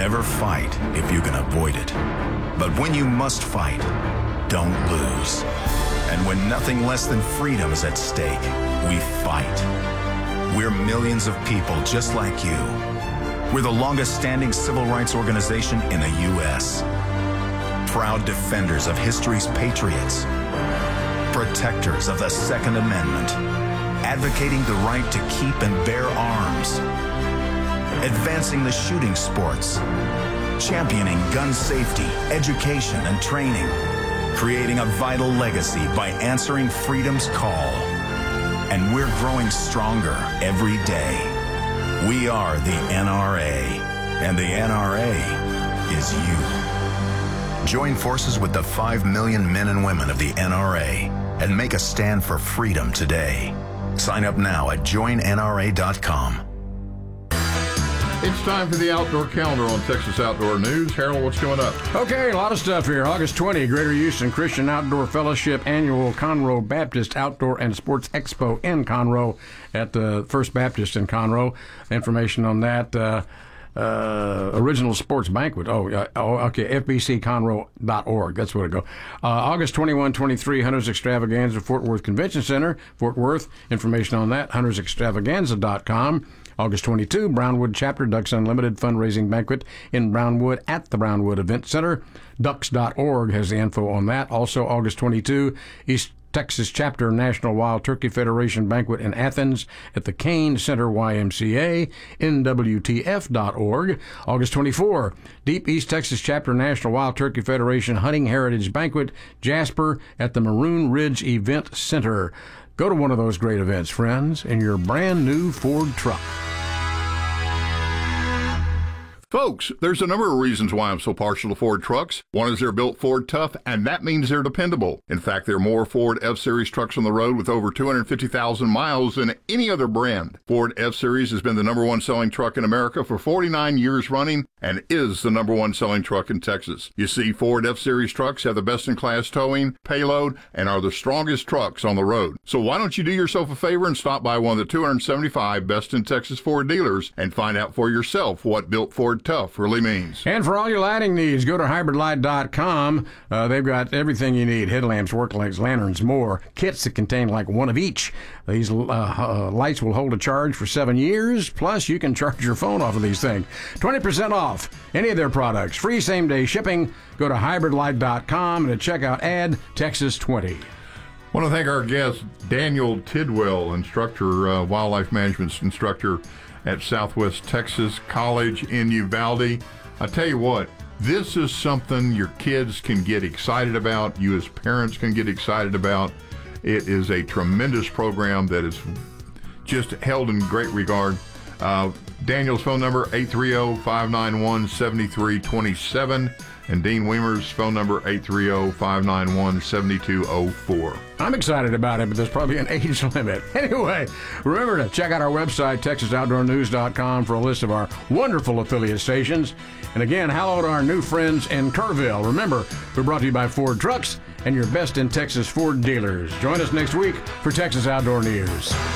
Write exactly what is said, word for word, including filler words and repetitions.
Never fight if you can avoid it. But when you must fight, don't lose. And when nothing less than freedom is at stake, we fight. We're millions of people just like you. We're the longest-standing civil rights organization in the U S Proud defenders of history's patriots. Protectors of the Second Amendment. Advocating the right to keep and bear arms. Advancing the shooting sports. Championing gun safety, education, and training. Creating a vital legacy by answering freedom's call. And we're growing stronger every day. We are the N R A, and the N R A is you. Join forces with the five million men and women of the N R A and make a stand for freedom today. Sign up now at join N R A dot com. It's time for the Outdoor Calendar on Texas Outdoor News. Harold, what's going up? Okay, a lot of stuff here. August twentieth, Greater Houston Christian Outdoor Fellowship Annual Conroe Baptist Outdoor and Sports Expo in Conroe at the First Baptist in Conroe. Information on that. Uh, uh, original Sports Banquet. Oh, uh, oh okay, F B C conroe dot org. That's where to go. Uh, August twenty-first, twenty-three, Hunters Extravaganza, Fort Worth Convention Center, Fort Worth. Information on that, hunters extravaganza dot com. August twenty-second, Brownwood Chapter Ducks Unlimited Fundraising Banquet in Brownwood at the Brownwood Event Center. ducks dot org has the info on that. Also, August twenty-second, East Texas Chapter National Wild Turkey Federation Banquet in Athens at the Kane Center Y M C A, N W T F dot org. August twenty-fourth, Deep East Texas Chapter National Wild Turkey Federation Hunting Heritage Banquet, Jasper at the Maroon Ridge Event Center. Go to one of those great events, friends, in your brand new Ford truck. Folks, there's a number of reasons why I'm so partial to Ford trucks. One is they're built Ford tough, and that means they're dependable. In fact, there are more Ford F-Series trucks on the road with over two hundred fifty thousand miles than any other brand. Ford F-Series has been the number one selling truck in America for forty-nine years running and is the number one selling truck in Texas. You see, Ford F-Series trucks have the best-in-class towing, payload, and are the strongest trucks on the road. So why don't you do yourself a favor and stop by one of the two hundred seventy-five best-in-Texas Ford dealers and find out for yourself what built Ford tough really means. And for all your lighting needs, go to hybrid light dot com. Uh, they've got everything you need: headlamps, work lights, lanterns, more. Kits that contain like one of each. These uh, uh, lights will hold a charge for seven years. Plus, you can charge your phone off of these things. twenty percent off any of their products. Free same-day shipping. Go to hybrid light dot com and check out Ad Texas twenty. I want to thank our guest, Daniel Tidwell, instructor, uh, wildlife management instructor at Southwest Texas College in Uvalde. I tell you what, this is something your kids can get excited about, you as parents can get excited about. It is a tremendous program that is just held in great regard. Uh, Daniel's phone number, eight three zero, five nine one, seven three two seven, and Dean Weimer's phone number, eight three zero, five nine one, seven two zero four. I'm excited about it, but there's probably an age limit. Anyway, remember to check out our website, texas outdoor news dot com, for a list of our wonderful affiliate stations. And again, hello to our new friends in Kerrville. Remember, we're brought to you by Ford Trucks and your best in Texas Ford dealers. Join us next week for Texas Outdoor News.